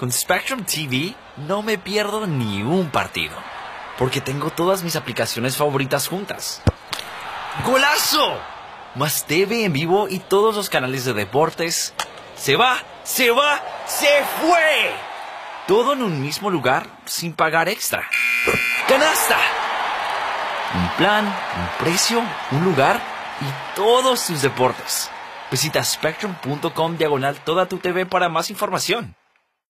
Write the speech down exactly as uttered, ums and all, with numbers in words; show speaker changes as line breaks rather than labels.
Con Spectrum T V no me pierdo ni un partido, porque tengo todas mis aplicaciones favoritas juntas. ¡Golazo! Más T V en vivo y todos los canales de deportes. ¡Se va! ¡Se va! ¡Se fue! Todo en un mismo lugar sin pagar extra. ¡Canasta! Un plan, un precio, un lugar y todos tus deportes. Visita spectrum punto com diagonal toda tu T V para más información.